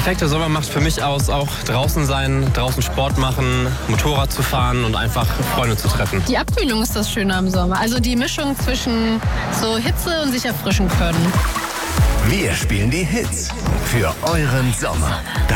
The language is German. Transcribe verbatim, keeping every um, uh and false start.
perfekte Sommer macht für mich aus, auch draußen sein, draußen Sport machen, Motorrad zu fahren und einfach Freunde zu treffen. Die Abkühlung ist das Schöne am Sommer. Also die Mischung zwischen so Hitze und sich erfrischen können. Wir spielen die Hits für euren Sommer.